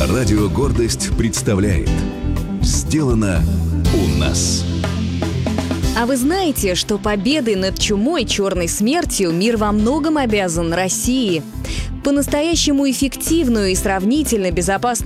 Радио «Гордость» представляет «Сделано у нас». А вы знаете, что победой над чумой, черной смертью мир во многом обязан России? По-настоящему эффективную и сравнительно безопасную